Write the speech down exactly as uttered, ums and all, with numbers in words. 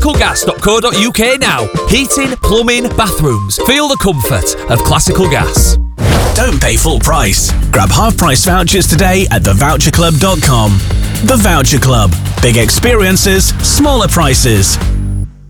classical gas dot co dot uk now. Heating, plumbing, bathrooms. Feel the comfort of Classical Gas. Don't pay full price. Grab half-price vouchers today at the voucher club dot com. The Voucher Club. Big experiences, smaller prices.